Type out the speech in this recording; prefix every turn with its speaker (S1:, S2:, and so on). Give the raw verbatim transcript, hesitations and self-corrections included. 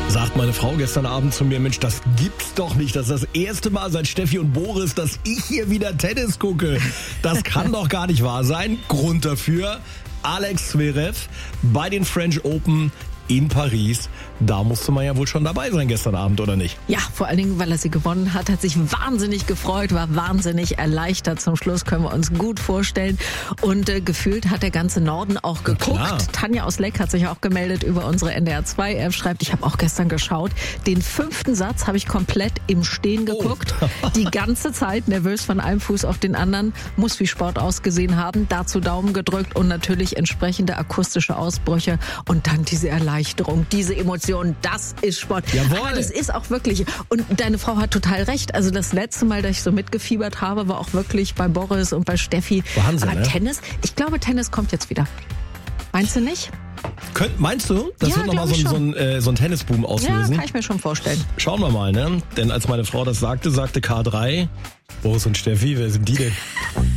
S1: Sagt meine Frau gestern Abend zu mir, Mensch, das gibt's doch nicht. Das ist das erste Mal seit Steffi und Boris, dass ich hier wieder Tennis gucke. Das kann doch gar nicht wahr sein. Grund dafür, Alex Zverev bei den French Open in Paris. Da musste man ja wohl schon dabei sein gestern Abend, oder nicht?
S2: Ja, vor allen Dingen, weil er sie gewonnen hat, hat sich wahnsinnig gefreut, war wahnsinnig erleichtert. Zum Schluss können wir uns gut vorstellen. Und äh, gefühlt hat der ganze Norden auch geguckt. Tanja aus Leck hat sich auch gemeldet über unsere N D R zwei App. Schreibt, ich habe auch gestern geschaut. Den fünften Satz habe ich komplett im Stehen geguckt. Oh. Die ganze Zeit nervös von einem Fuß auf den anderen. Muss wie Sport ausgesehen haben. Dazu Daumen gedrückt und natürlich entsprechende akustische Ausbrüche. Und dann diese Erleichterung, diese Emotionen. Das ist Sport.
S1: Jawohl.
S2: Aber das ist auch wirklich. Und deine Frau hat total recht. Also das letzte Mal, dass ich so mitgefiebert habe, war auch wirklich bei Boris und bei Steffi.
S1: Wahnsinn,
S2: aber
S1: ne?
S2: Tennis, ich glaube, Tennis kommt jetzt wieder. Meinst du nicht?
S1: Könnt, meinst du, das
S2: Ja,
S1: wird nochmal so, ein- so ein äh, so ein Tennisboom
S2: Ja,
S1: auslösen?
S2: kann ich mir schon vorstellen.
S1: Schauen wir mal, ne? Denn als meine Frau das sagte, sagte K drei, Boris und Steffi, wer sind die denn?